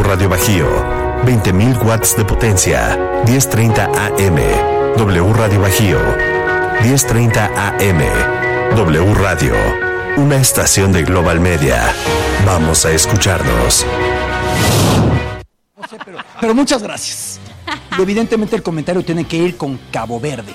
Radio Bajío, 20.000 watts de potencia, 10:30 AM. W Radio Bajío, 10:30 AM. W Radio, una estación de Global Media. Vamos a escucharnos. No sé, pero muchas gracias. Evidentemente el comentario tiene que ir con Cabo Verde.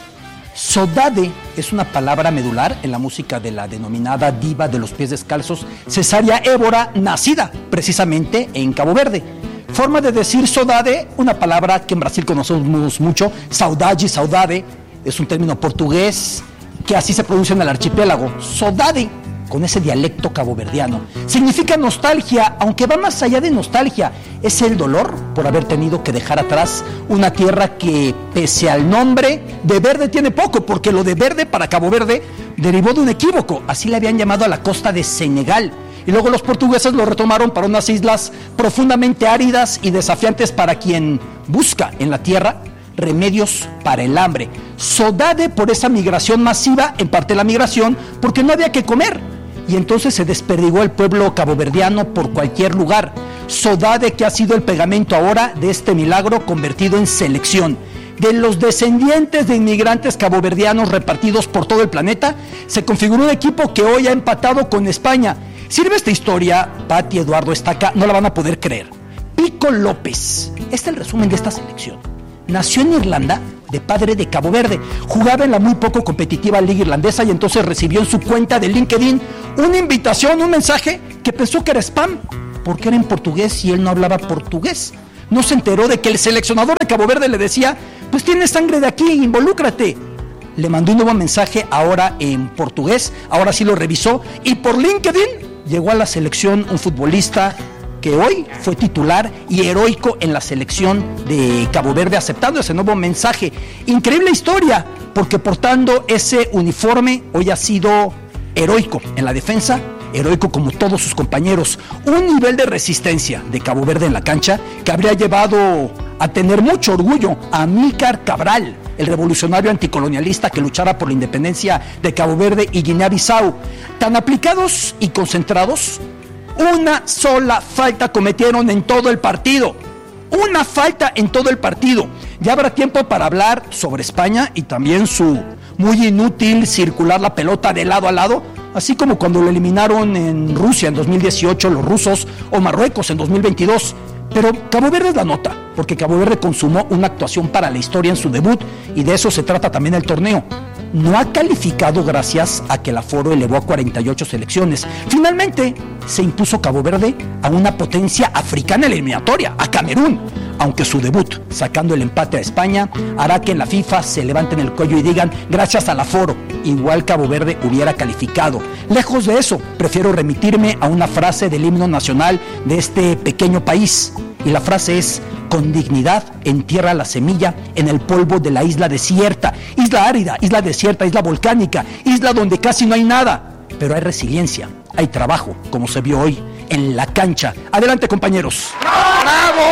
Sodade es una palabra medular en la música de la denominada diva de los pies descalzos, Cesárea Évora, nacida precisamente en Cabo Verde. Forma de decir sodade, una palabra que en Brasil conocemos mucho, saudade, es un término portugués que así se pronuncia en el archipiélago. Sodade, con ese dialecto caboverdiano, significa nostalgia, aunque va más allá de nostalgia. Es el dolor por haber tenido que dejar atrás una tierra que, pese al nombre de verde, tiene poco, porque lo de verde para Cabo Verde derivó de un equívoco. Así le habían llamado a la costa de Senegal, y luego los portugueses lo retomaron para unas islas profundamente áridas y desafiantes para quien busca en la tierra remedios para el hambre. Sodade por esa migración masiva, en parte la migración porque no había que comer, y entonces se desperdigó el pueblo caboverdiano por cualquier lugar. Sodade, que ha sido el pegamento ahora de este milagro convertido en selección. De los descendientes de inmigrantes caboverdianos repartidos por todo el planeta, se configuró un equipo que hoy ha empatado con España. Sirve esta historia, Pati, Eduardo, Estaca, no la van a poder creer. Pico López, este es el resumen de esta selección. Nació en Irlanda, de padre de Cabo Verde, jugaba en la muy poco competitiva liga irlandesa y entonces recibió en su cuenta de LinkedIn una invitación, un mensaje que pensó que era spam, porque era en portugués y él no hablaba portugués. No se enteró de que el seleccionador de Cabo Verde le decía, pues tienes sangre de aquí, involúcrate. Le mandó un nuevo mensaje ahora en portugués, ahora sí lo revisó, y por LinkedIn llegó a la selección un futbolista que hoy fue titular y heroico en la selección de Cabo Verde, aceptando ese nuevo mensaje. Increíble historia, porque portando ese uniforme hoy ha sido heroico en la defensa, heroico como todos sus compañeros. Un nivel de resistencia de Cabo Verde en la cancha que habría llevado a tener mucho orgullo a Amílcar Cabral, el revolucionario anticolonialista que luchara por la independencia de Cabo Verde y Guinea-Bissau. Tan aplicados y concentrados, una sola falta cometieron en todo el partido. Una falta en todo el partido. Ya habrá tiempo para hablar sobre España y también su muy inútil circular la pelota de lado a lado, así como cuando lo eliminaron en Rusia en 2018 los rusos o Marruecos en 2022. Pero Cabo Verde es la nota, porque Cabo Verde consumó una actuación para la historia en su debut y de eso se trata también el torneo. No ha calificado gracias a que el aforo elevó a 48 selecciones. Finalmente se impuso Cabo Verde a una potencia africana eliminatoria, a Camerún, aunque su debut, sacando el empate a España, hará que en la FIFA se levanten el cuello y digan, gracias al aforo, igual Cabo Verde hubiera calificado. Lejos de eso, prefiero remitirme a una frase del himno nacional de este pequeño país, y la frase es: con dignidad entierra la semilla en el polvo de la isla desierta, isla árida, isla desierta, isla volcánica, isla donde casi no hay nada, pero hay resiliencia, hay trabajo, como se vio hoy en la cancha. Adelante, compañeros. ¡Bravo!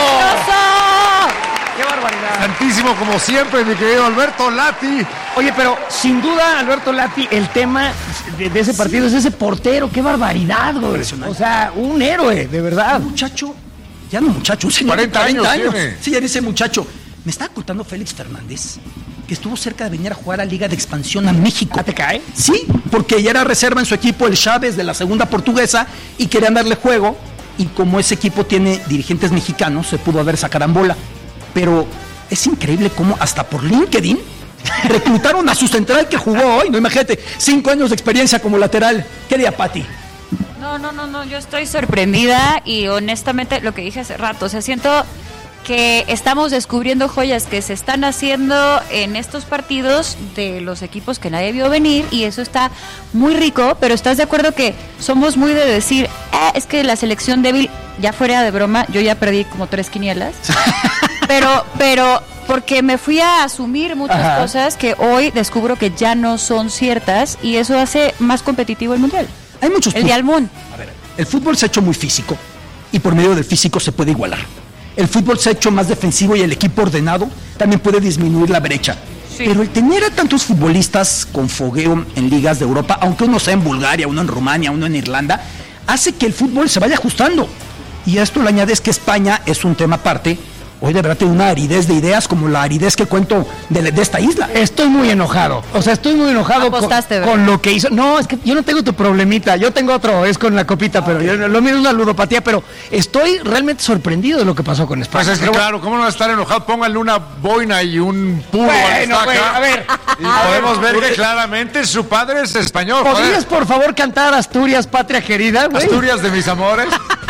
¡Qué barbaridad! Santísimo como siempre, mi querido Alberto Lati. Oye, pero sin duda, Alberto Lati, el tema de ese partido es ese portero. ¡Qué barbaridad, güey! Impresionante. O sea, un héroe, de verdad. Un muchacho, ya no muchacho, un señor 40 de 40 años. tiene. Sí, ya dice muchacho. Me está contando Félix Fernández que estuvo cerca de venir a jugar a Liga de Expansión a México. ¿Ah, te cae? Sí, porque ya era reserva en su equipo el Chávez de la segunda portuguesa y querían darle juego, y como ese equipo tiene dirigentes mexicanos, se pudo haber sacarambola. Pero es increíble cómo hasta por LinkedIn reclutaron a su central que jugó hoy, no, imagínate, 5 años de experiencia como lateral. ¿Qué día, Pati? No, yo estoy sorprendida y honestamente lo que dije hace rato, o sea, siento que estamos descubriendo joyas que se están haciendo en estos partidos de los equipos que nadie vio venir, y eso está muy rico. Pero ¿estás de acuerdo que somos muy de decir, es que la selección débil, ya fuera de broma, yo ya perdí como 3 quinielas, pero porque me fui a asumir muchas cosas que hoy descubro que ya no son ciertas, y eso hace más competitivo el Mundial. Hay muchos El de Almún. A ver, el fútbol se ha hecho muy físico y por medio del físico se puede igualar. El fútbol se ha hecho más defensivo y el equipo ordenado también puede disminuir la brecha. Sí. Pero el tener a tantos futbolistas con fogueo en ligas de Europa, aunque uno sea en Bulgaria, uno en Rumania, uno en Irlanda, hace que el fútbol se vaya ajustando. Y a esto le añades que España es un tema aparte. Hoy de verdad tiene una aridez de ideas como la aridez que cuento de esta isla. Estoy muy enojado. O sea, estoy muy enojado con lo que hizo. No, es que yo no tengo tu problemita. Yo tengo otro, es con la copita, pero lo mío es la ludopatía. Pero estoy realmente sorprendido de lo que pasó con España. Pues es que claro, ¿cómo no va a estar enojado? Pónganle una boina y un puro Bueno, a estaca. a ver. Y podemos ver que claramente su padre es español. ¿Podrías, por favor, cantar Asturias, patria querida, güey? Asturias de mis amores.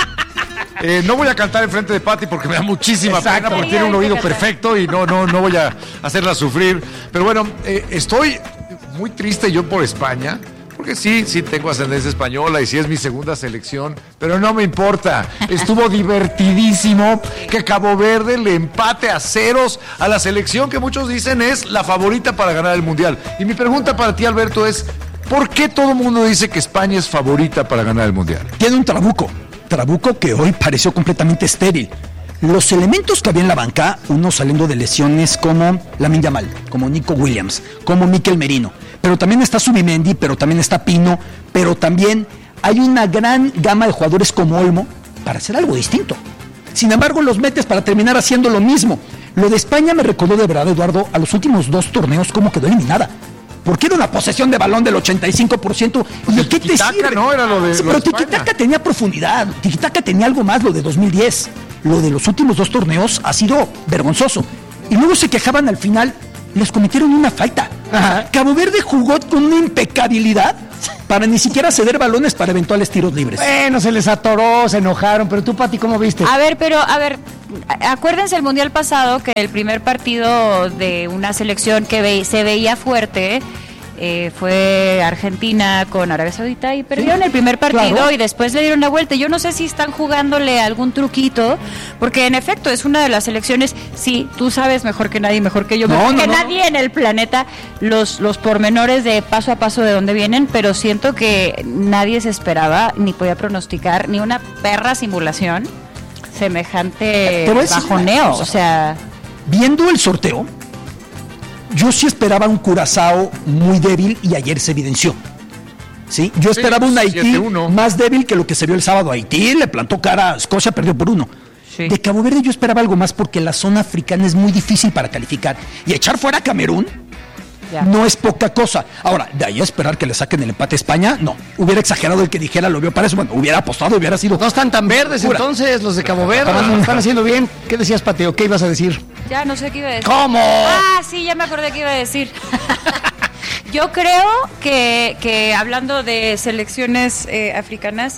No voy a cantar enfrente de Pati porque me da muchísima pena, porque tiene un oído perfecto y no voy a hacerla sufrir. Pero bueno, estoy muy triste yo por España, porque sí tengo ascendencia española y sí es mi segunda selección, pero no me importa. Estuvo divertidísimo que Cabo Verde le empate a ceros a la selección que muchos dicen es la favorita para ganar el Mundial. Y mi pregunta para ti, Alberto, es ¿por qué todo el mundo dice que España es favorita para ganar el Mundial? Tiene un trabuco que hoy pareció completamente estéril. Los elementos que había en la banca, uno saliendo de lesiones como Lamine Yamal, como Nico Williams, como Mikel Merino, pero también está Zubimendi, pero también está Pino, pero también hay una gran gama de jugadores como Olmo para hacer algo distinto. Sin embargo, los metes para terminar haciendo lo mismo. Lo de España me recordó de verdad, Eduardo, a los últimos 2 torneos cómo quedó eliminada. Porque era una posesión de balón del 85%. ¿Y qué te sirve? No, era lo de sí, pero Tiki-Taka tenía profundidad. Tiki-Taka tenía algo más, lo de 2010. Lo de los últimos 2 torneos ha sido vergonzoso. Y luego se quejaban al final, les cometieron una falta. Ajá. Cabo Verde jugó con una impecabilidad para ni siquiera ceder balones para eventuales tiros libres. Bueno, se les atoró, se enojaron. Pero tú, Pati, ¿cómo viste? A ver, acuérdense el Mundial pasado que el primer partido de una selección que se veía fuerte fue Argentina con Arabia Saudita y perdieron el primer partido, claro. Y después le dieron la vuelta. Yo no sé si están jugándole algún truquito, porque en efecto es una de las selecciones, sí, tú sabes mejor que nadie, mejor que yo, nadie en el planeta, los pormenores de paso a paso de dónde vienen, pero siento que nadie se esperaba, ni podía pronosticar, ni una perra simulación semejante bajoneo, o sea... Viendo el sorteo, yo sí esperaba un Curazao muy débil y ayer se evidenció. ¿Sí? Yo esperaba un Haití 7-1. Más débil que lo que se vio el sábado. Haití le plantó cara a Escocia, perdió por 1. Sí. De Cabo Verde yo esperaba algo más porque la zona africana es muy difícil para calificar. Y echar fuera a Camerún no es poca cosa. Ahora, de ahí a esperar que le saquen el empate a España, no. Hubiera exagerado el que dijera lo vio para eso. Bueno, hubiera apostado, hubiera sido... No están tan verdes entonces los de Cabo Verde. Están haciendo bien. ¿Qué decías, Pateo? ¿Qué ibas a decir? Ya no sé qué iba a decir. ¿Cómo? Ah, sí, ya me acordé qué iba a decir. Yo creo que hablando de selecciones africanas,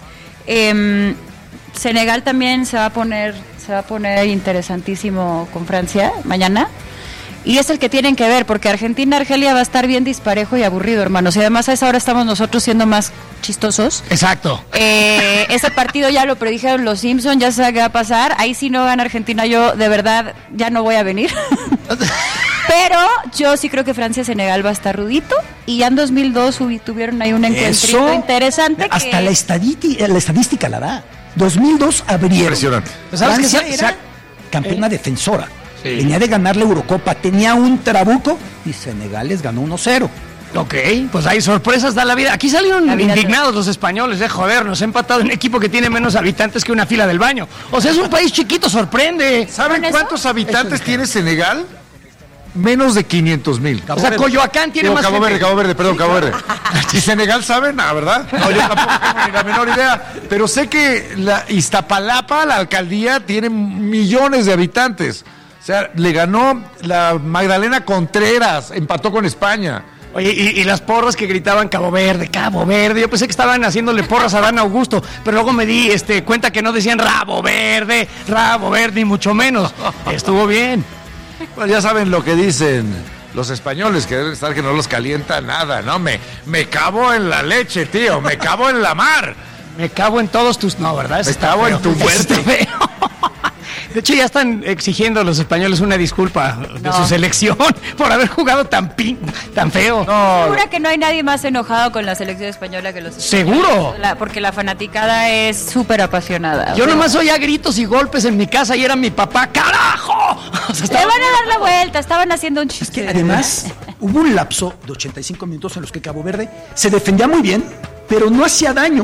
Senegal también se va a poner interesantísimo con Francia mañana. Y es el que tienen que ver, porque Argentina-Argelia va a estar bien disparejo y aburrido, hermanos. Y además a esa hora estamos nosotros siendo más chistosos. Exacto. Ese partido ya lo predijeron los Simpsons, ya se sabe qué va a pasar. Ahí si no gana Argentina, yo de verdad ya no voy a venir. Pero yo sí creo que Francia-Senegal va a estar rudito. Y ya en 2002 tuvieron ahí un encuentrito interesante. Hasta la estadística la da. 2002 abrieron. Impresionante. ¿Sabes qué era? Campeona defensora. Sí. Venía de ganar la Eurocopa, tenía un trabuco y Senegal les ganó 1-0. Ok, pues hay sorpresas, da la vida. Aquí salieron indignados los españoles, joder, nos ha empatado un equipo que tiene menos habitantes que una fila del baño. O sea, es un país chiquito, sorprende. ¿Saben cuántos habitantes tiene Senegal? Menos de 500,000. O sea, Coyoacán tiene más Cabo Verde. Cabo Verde. ¿Y Senegal saben? ¿Verdad? No, yo tampoco tengo ni la menor idea. Pero sé que la Iztapalapa, la alcaldía, tiene millones de habitantes. O sea, le ganó la Magdalena Contreras, empató con España. Oye, y las porras que gritaban Cabo Verde. Yo pensé que estaban haciéndole porras a Dan Augusto, pero luego me di cuenta que no decían Rabo Verde, ni mucho menos. Estuvo bien. Pues ya saben lo que dicen los españoles, que deben estar que no los calienta nada, ¿no? Me cabo en la leche, tío, me cabo en la mar. Me cabo en todos tus... No, ¿verdad? Me cabo en tu muerte. De hecho, ya están exigiendo a los españoles una disculpa de su selección por haber jugado tan feo. Seguro que no hay nadie más enojado con la selección española que los españoles. ¿Seguro? Porque la fanaticada es súper apasionada. Yo nomás oía gritos y golpes en mi casa y era mi papá. ¡Carajo! O sea, le van a dar la vuelta, estaban haciendo un chiste. Es que además hubo un lapso de 85 minutos en los que Cabo Verde se defendía muy bien, pero no hacía daño.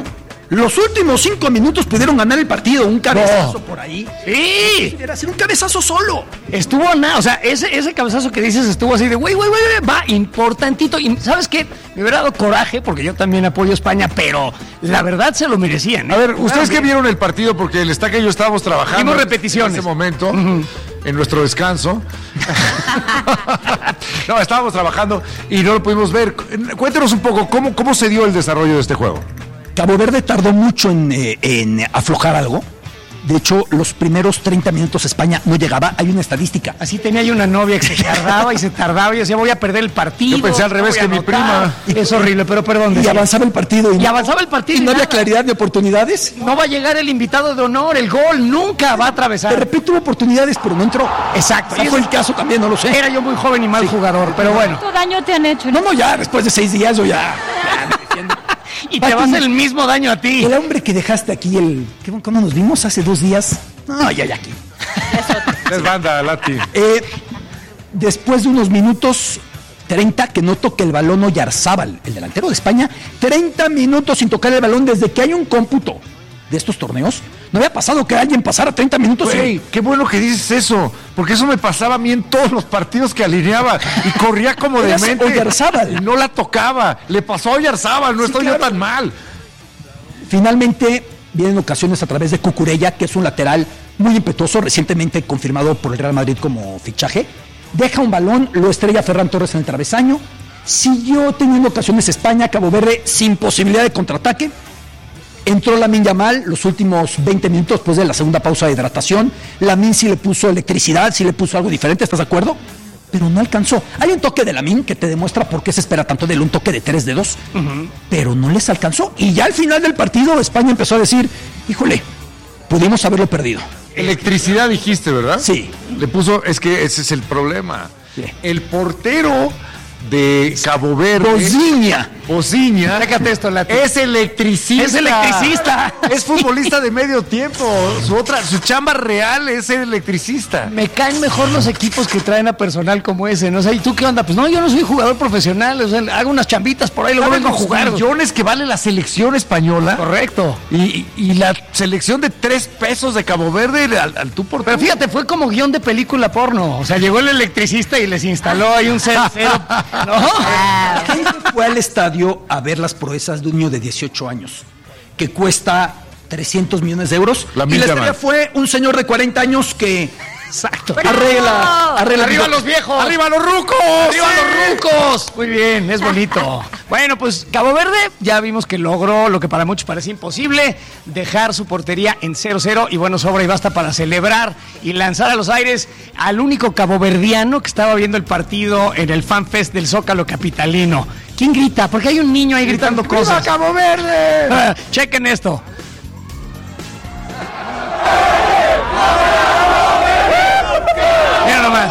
Los últimos 5 minutos pudieron ganar el partido, un cabezazo por ahí. Sí. Era hacer un cabezazo solo. Estuvo nada, o sea, ese cabezazo que dices estuvo así de güey, va, importantito. Y ¿sabes qué? Me hubiera dado coraje porque yo también apoyo a España, pero la verdad se lo merecían. A ver, ustedes que vieron el partido, porque el Estaca y yo estábamos trabajando. Vimos repeticiones. En ese momento, en nuestro descanso. No, estábamos trabajando y no lo pudimos ver. Cuéntenos un poco, ¿cómo se dio el desarrollo de este juego? Cabo Verde tardó mucho en aflojar algo. De hecho, los primeros 30 minutos España no llegaba. Hay una estadística. Así tenía yo una novia que se tardaba y se tardaba y decía, voy a perder el partido. Yo pensé al revés voy a que mi anotar. Es horrible, pero perdón. Y decía. avanzaba el partido. Y avanzaba el partido. Y no había nada. claridad de oportunidades. No va a llegar el invitado de honor, el gol nunca va a De atravesar. repente hubo oportunidades, pero no entró. Exacto. Ese fue el caso también, no lo sé. Era yo muy joven y mal jugador, pero bueno. ¿Cuánto daño te han hecho? No, ya, después de 6 días yo ya me defiendo. Y te va a hacer el mismo daño a ti. El hombre que dejaste aquí, ¿cómo nos vimos hace 2 días? No, ya aquí. Es banda, Lati. Después de unos minutos 30 que no toque el balón Oyarzábal, el delantero de España, 30 minutos sin tocar el balón desde que hay un cómputo de estos torneos. No había pasado que alguien pasara 30 minutos. Güey, qué bueno que dices eso, porque eso me pasaba a mí en todos los partidos que alineaba y corría como Eras demente. Oyarzábal. Y no la tocaba. Le pasó a Oyarzábal, no estoy yo tan mal. Finalmente vienen ocasiones a través de Cucurella, que es un lateral muy impetuoso, recientemente confirmado por el Real Madrid como fichaje. Deja un balón, lo estrella Ferran Torres en el travesaño. Siguió teniendo ocasiones España, Cabo Verde sin posibilidad de contraataque. Entró Lamine Yamal los últimos 20 minutos después de la segunda pausa de hidratación. Lamine sí le puso electricidad, sí le puso algo diferente, ¿estás de acuerdo? Pero no alcanzó. Hay un toque de Lamine que te demuestra por qué se espera tanto de él, un toque de 3 dedos, pero no les alcanzó. Y ya al final del partido España empezó a decir, híjole, pudimos haberlo perdido. Electricidad dijiste, ¿verdad? Sí. Le puso, es que ese es el problema. Sí. El portero de Cabo Verde, Bociña. Sácate esto, Lati. es electricista. Es electricista. Es futbolista de medio tiempo. Su chamba real es ser electricista. Me caen mejor los equipos que traen a personal como ese, ¿no? O sea, ¿y tú qué onda? Pues no, yo no soy jugador profesional, o sea, hago unas chambitas por ahí, luego ¿Sabes vengo a los jugar. millones que vale la selección española? Correcto. Y la selección de 3 pesos de Cabo Verde al tú por tú. Pero fíjate, fue como guión de película porno. O sea, llegó el electricista y les instaló ahí un 0-0. ¿No? ¿Quién fue al estadio a ver las proezas de un niño de 18 años que cuesta 300 millones de euros? Lamine Y la Yamal. estrella fue un señor de 40 años que Exacto. arregla ¡Arriba los viejos! ¡Arriba los rucos! ¡Arriba los rucos! Muy bien, es bonito. Bueno, pues Cabo Verde ya vimos que logró lo que para muchos parece imposible, dejar su portería en 0-0 y bueno, sobra y basta para celebrar y lanzar a los aires al único caboverdiano que estaba viendo el partido en el FanFest del Zócalo capitalino. ¿Quién grita? Porque hay un niño ahí gritando cosas. ¡Viva Cabo Verde! Chequen esto. Mira nomás.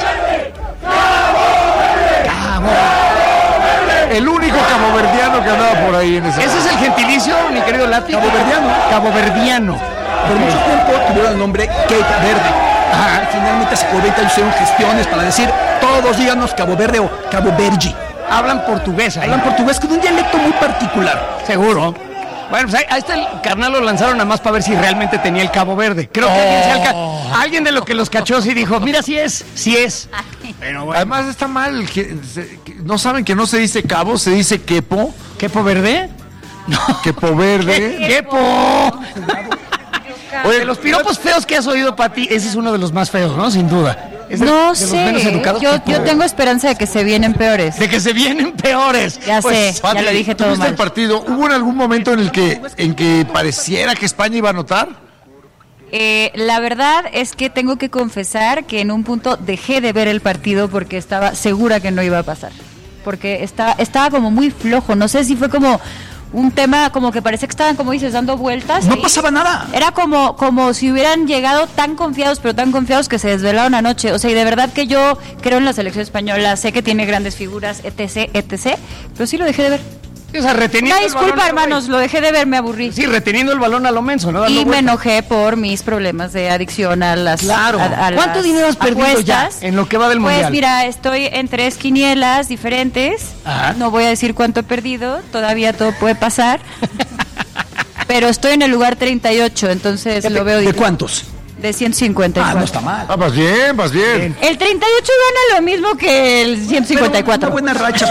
El único caboverdiano que andaba por ahí en ese. Ese es el gentilicio, mi querido Lati. Caboverdiano. Caboverdiano. por mucho tiempo tuvieron el nombre Cape Verde. Ajá, finalmente hace 40 años hicieron gestiones para decir todos díganos Cabo Verde o Cabo Vergi. Hablan portugués ahí. Hablan portugués con un dialecto muy particular. Seguro. Bueno, pues ahí está el carnal, lo lanzaron nada más para ver si realmente tenía el Cabo Verde. Creo que alguien de lo que los cachó sí dijo, mira, sí es. Pero bueno. Además está mal, no saben que no se dice cabo, se dice quepo. ¿Quepo Verde? No. Quepo Verde. ¡Quepo! Oye, De los piropos feos que has oído, Pati, ese es uno de los más feos, ¿no? Sin duda. Es No de los menos sé, educados. yo tengo esperanza de que se vienen peores. De que se vienen peores. Ya sé, Pati, ya lo dije ¿tú todo viste mal. el partido? ¿Hubo en algún momento en que pareciera que España iba a anotar? La verdad es que tengo que confesar que en un punto dejé de ver el partido porque estaba segura que no iba a pasar. Porque estaba como muy flojo, no sé si fue como un tema como que parece que estaban, como dices, dando vueltas. No y pasaba nada. Era como si hubieran llegado tan confiados, pero tan confiados que se desvelaron anoche. O sea, y de verdad que yo creo en la selección española, sé que tiene grandes figuras, etc., pero sí lo dejé de ver. O sea, reteniendo el Disculpa, balón, hermanos, lo dejé de ver, me aburrí. Sí, reteniendo el balón a lo menso, ¿no? Dando Y me vueltas. enojé por mis problemas de adicción a las Claro. a ¿Cuánto las dinero has perdido ya apuestas. en lo que va del Pues mundial? mira, estoy en 3 quinielas diferentes. Ajá. No voy a decir cuánto he perdido, todavía todo puede pasar. pero estoy en el lugar 38, entonces lo veo ¿De difícil. cuántos? De 154. No está mal. Vas bien, vas bien. El 38 gana lo mismo que el 154. Una buena racha.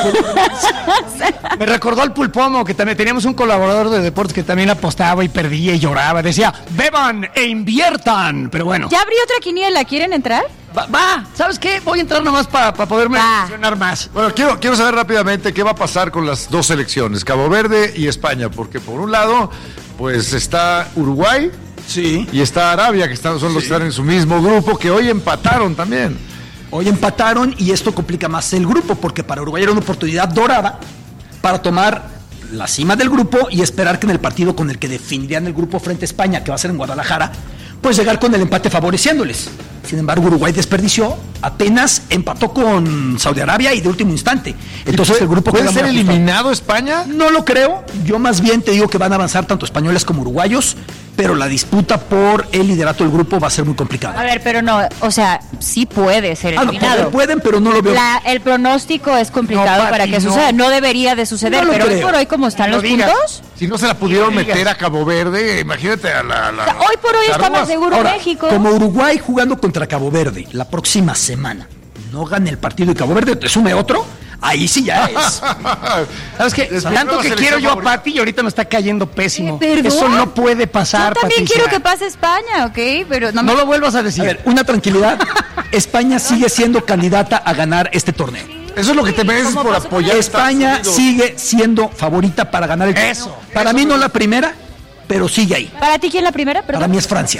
Me recordó al Pulpomo, que también teníamos un colaborador de deportes que también apostaba y perdía y lloraba. Decía, beban e inviertan. Pero bueno. Ya abrí otra quiniela, ¿quieren entrar? Va, ¿sabes qué? Voy a entrar nomás para poderme emocionar más. Bueno, quiero saber rápidamente qué va a pasar con las dos selecciones, Cabo Verde y España, porque por un lado, pues está Uruguay. Sí. Y está Arabia, que son los que están en su mismo grupo, que hoy empataron también. Hoy empataron y esto complica más el grupo, porque para Uruguay era una oportunidad dorada para tomar la cima del grupo y esperar que en el partido con el que definirían el grupo frente a España, que va a ser en Guadalajara, pues llegar con el empate favoreciéndoles. Sin embargo, Uruguay desperdició, apenas empató con Saudi Arabia y de último instante. Entonces el grupo ¿Puede queda ser muy ajustado. eliminado España? No lo creo, yo más bien te digo que van a avanzar tanto españoles como uruguayos, pero la disputa por el liderato del grupo va a ser muy complicada. A ver, pero no, o sea, sí puede ser No, eliminado. pueden, pero no lo veo. El pronóstico es complicado No, para Pati, que no. suceda. No debería de suceder, No lo pero hoy creo. por hoy, como están No los digas. puntos, Si no se la pudieron No digas. meter a Cabo Verde, imagínate a la hoy por hoy está Carúas. más seguro Ahora, México. como Uruguay jugando contra Cabo Verde la próxima semana no gane el partido y Cabo Verde te sume otro, ahí sí ya es. ¿Sabes qué? Es mi Tanto nueva que selección quiero yo a favorita. Pati y ahorita me está cayendo pésimo. ¿Perdón? Eso no puede pasar, Yo también Patricia. quiero que pase España, ¿ok? Pero no, No lo vuelvas a decir. A ver, una tranquilidad. España sigue siendo candidata a ganar este torneo. Eso es lo que te mereces ¿Cómo por pasó con apoyar a España Estados Unidos. sigue siendo favorita para ganar el torneo. Eso, Para mí no la primera, pero sigue ahí. ¿Para ti quién la primera? Perdón. Para mí es Francia.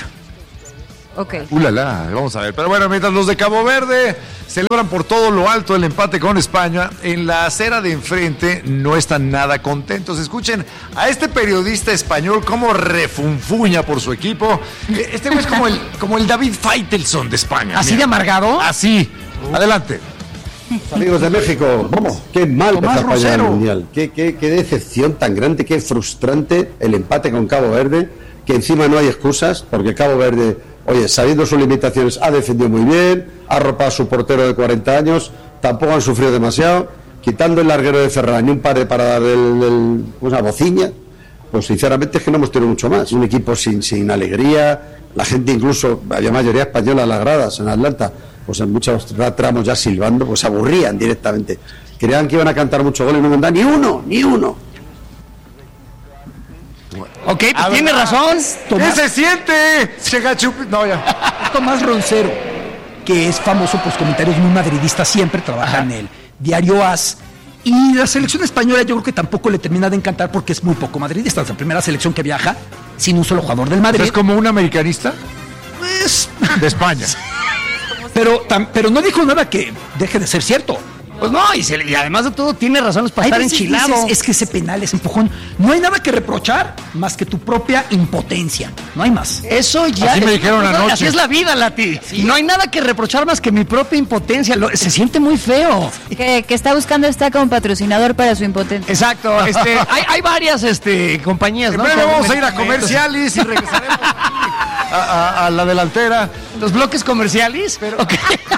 Ok. Ulala, vamos a ver. Pero bueno, mientras los de Cabo Verde celebran por todo lo alto el empate con España, en la acera de enfrente no están nada contentos. Escuchen a este periodista español cómo refunfuña por su equipo. Este güey es como el David Faitelson de España. ¿Así Mira. de amargado? Así. Adelante. Amigos de México, qué mal Tomás empezó España en el Rosero. Mundial. Qué decepción tan grande, qué frustrante el empate con Cabo Verde, que encima no hay excusas, porque Cabo Verde, oye, sabiendo sus limitaciones, ha defendido muy bien, ha arropado a su portero de 40 años, tampoco han sufrido demasiado, quitando el larguero de Ferran y un par de paradas una bociña, pues sinceramente es que no hemos tenido mucho más. Un equipo sin alegría, la gente incluso, había mayoría española en las gradas en Atlanta, pues en muchos tramos ya silbando, pues se aburrían directamente. Creían que iban a cantar muchos goles y no mandaban ni uno. Ok, pues tiene razón. ¿Qué se siente? No, ya. Tomás Roncero, que es famoso por sus comentarios muy madridistas, siempre trabaja en el diario AS. Y la selección española yo creo que tampoco le termina de encantar porque es muy poco madridista. Es la primera selección que viaja sin un solo jugador del Madrid. ¿Es como un americanista? Pues, De España. pero no dijo nada que deje de ser cierto. Pues no, y además de todo tiene razones para Hay estar veces enchilado. dices, es que ese penal, ese empujón, no hay nada que reprochar más que tu propia impotencia. No hay más. Eso ya. Así me dijeron anoche. Así es la vida, Lati. No hay nada que reprochar más que mi propia impotencia. Se siente muy feo. Que está buscando esta como patrocinador para su impotencia. Exacto. Hay varias compañías, En ¿no? breve Con vamos a ir a medicamentos. comerciales y regresaremos a la delantera. Los bloques comerciales. Ok.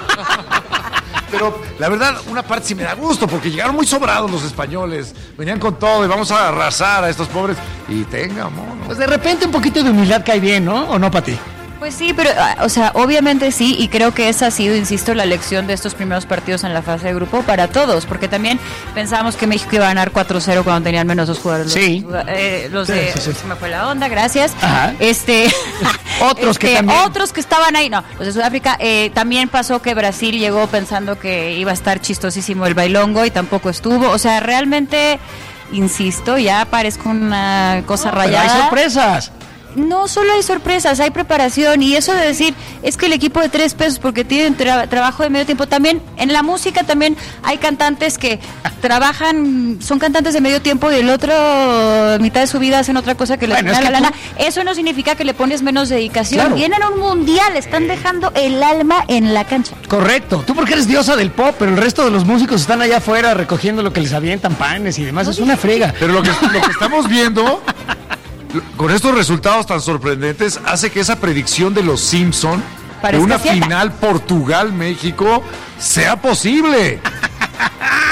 Pero la verdad, una parte sí me da gusto, porque llegaron muy sobrados los españoles. Venían con todo y vamos a arrasar a estos pobres. Y tenga, mono. Pues de repente un poquito de humildad cae bien, ¿no? ¿O no, Pati? Pues sí, pero, o sea, obviamente sí, y creo que esa ha sido, insisto, la lección de estos primeros partidos en la fase de grupo para todos, porque también pensábamos que México iba a ganar 4-0 cuando tenían menos 2 jugadores. Sí. Se me fue la onda, gracias. Ajá. Otros que también. Otros que estaban ahí, no, los de Sudáfrica. También pasó que Brasil llegó pensando que iba a estar chistosísimo el bailongo y tampoco estuvo. O sea, realmente, insisto, ya parezco una cosa Pero rayada. hay sorpresas. No solo hay sorpresas, hay preparación, y eso de decir, es que el equipo de 3 pesos porque tienen trabajo de medio tiempo, también en la música también hay cantantes que trabajan, son cantantes de medio tiempo y el otro mitad de su vida hacen otra cosa que les Bueno, da es la que lana. Eso no significa que le pones menos dedicación. Claro. Vienen a un mundial, están dejando el alma en la cancha. Correcto. Tú porque eres diosa del pop, pero el resto de los músicos están allá afuera recogiendo lo que les avientan, panes y demás. Es una frega. Pero lo que estamos viendo, con estos resultados tan sorprendentes, hace que esa predicción de los Simpson de Parezca una cierta. final Portugal-México sea posible.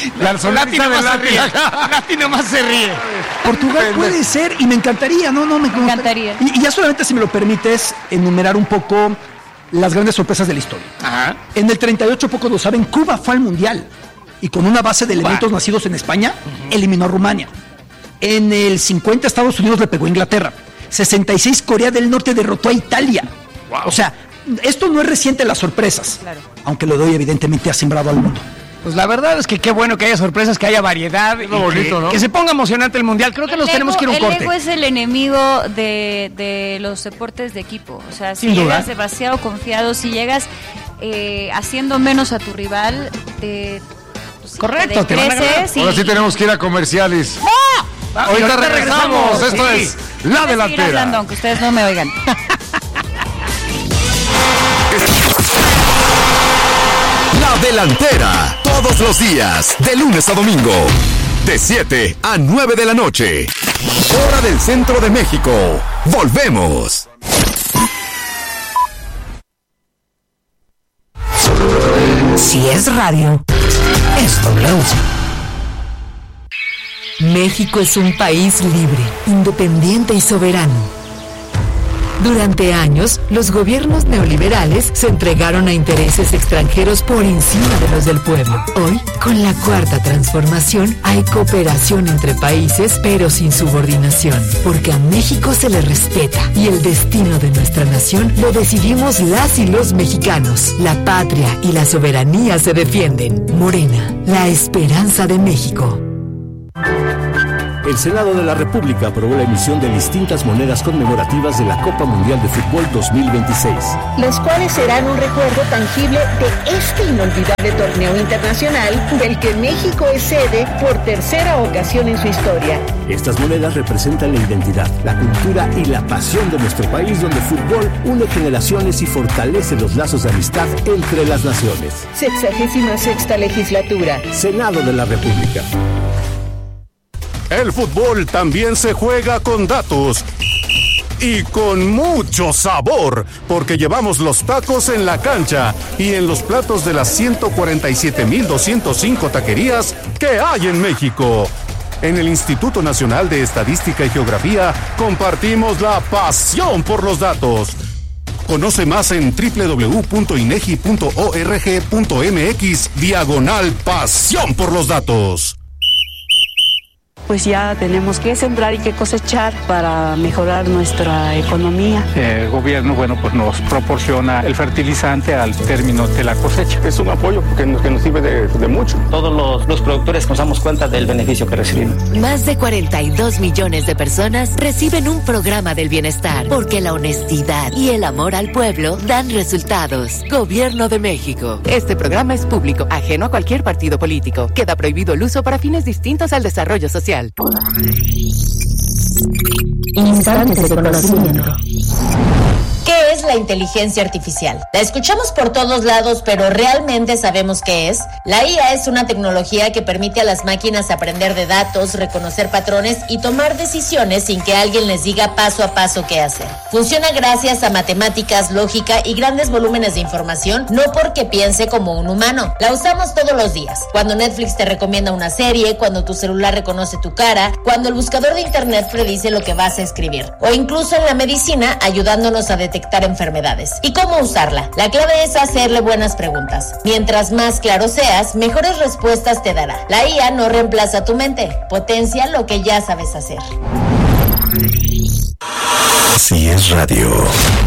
La sonrisa de Lati nomás se ríe. Portugal puede ser, y me encantaría, me encantaría. Y ya solamente, si me lo permites, enumerar un poco las grandes sorpresas de la historia. Ajá. En el 38, pocos lo saben, Cuba fue al Mundial y con una base de elementos nacidos en España, eliminó a Rumania. En el 50, Estados Unidos le pegó a Inglaterra. 66, Corea del Norte derrotó a Italia. Wow. O sea, esto no es reciente, las sorpresas. Claro. Aunque lo doy, evidentemente, ha sembrado al mundo. Pues la verdad es que qué bueno que haya sorpresas, que haya variedad, y bonito, ¿no? Que se ponga emocionante el Mundial. Creo que nos tenemos que ir a un corte. El ego es el enemigo de los deportes de equipo. O sea, si llegas demasiado confiado, si llegas haciendo menos a tu rival, correcto, te van a ganar. Ahora sí tenemos que ir a comerciales. ¡No! Ahorita regresamos. Esto es La Delantera. Hablando, aunque ustedes no me oigan. La Delantera, todos los días, de lunes a domingo, de 7 a 9 de la noche, hora del centro de México. Volvemos. Si es radio, es W. México es un país libre, independiente y soberano. Durante años, los gobiernos neoliberales se entregaron a intereses extranjeros por encima de los del pueblo. Hoy, con la Cuarta Transformación, hay cooperación entre países, pero sin subordinación, porque a México se le respeta y el destino de nuestra nación lo decidimos las y los mexicanos. La patria y la soberanía se defienden. Morena, la esperanza de México. El Senado de la República aprobó la emisión de distintas monedas conmemorativas de la Copa Mundial de Fútbol 2026. Las cuales serán un recuerdo tangible de este inolvidable torneo internacional del que México es sede por tercera ocasión en su historia. Estas monedas representan la identidad, la cultura y la pasión de nuestro país, donde el fútbol une generaciones y fortalece los lazos de amistad entre las naciones. 66ª legislatura. Senado de la República. El fútbol también se juega con datos y con mucho sabor, porque llevamos los tacos en la cancha y en los platos de las 147,205 taquerías que hay en México. En el Instituto Nacional de Estadística y Geografía compartimos la pasión por los datos. Conoce más en www.inegi.org.mx/pasión por los datos. Pues ya tenemos que sembrar y que cosechar para mejorar nuestra economía. El gobierno, pues nos proporciona el fertilizante al término de la cosecha. Es un apoyo que nos sirve de mucho. Todos los productores nos damos cuenta del beneficio que recibimos. Más de 42 millones de personas reciben un programa del bienestar, porque la honestidad y el amor al pueblo dan resultados. Gobierno de México. Este programa es público, ajeno a cualquier partido político. Queda prohibido el uso para fines distintos al desarrollo social. Instantes de conocimiento. ¿Qué es la inteligencia artificial? La escuchamos por todos lados, pero ¿realmente sabemos qué es? La IA es una tecnología que permite a las máquinas aprender de datos, reconocer patrones y tomar decisiones sin que alguien les diga paso a paso qué hacer. Funciona gracias a matemáticas, lógica y grandes volúmenes de información, no porque piense como un humano. La usamos todos los días. Cuando Netflix te recomienda una serie, cuando tu celular reconoce tu cara, cuando el buscador de internet predice lo que vas a escribir, o incluso en la medicina, ayudándonos a detectar enfermedades. ¿Y cómo usarla? La clave es hacerle buenas preguntas. Mientras más claro seas, mejores respuestas te dará. La IA no reemplaza tu mente, potencia lo que ya sabes hacer. Si es radio.